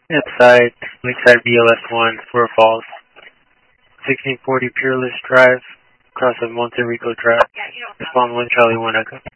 Inside, Lakeside BLS 1, 4 Falls. 1640 Peerless Drive, across of Monte Rico Drive. Respond 1 Charlie 1 Echo.